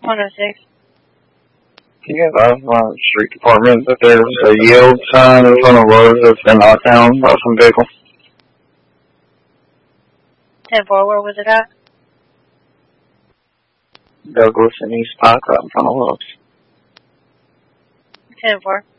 106. Can you advise my street department that there's a yield sign in front of Lowe's that's been knocked down by some vehicle? 10-4, where was it at? Douglas and East Pike right in front of Lowe's. 10-4.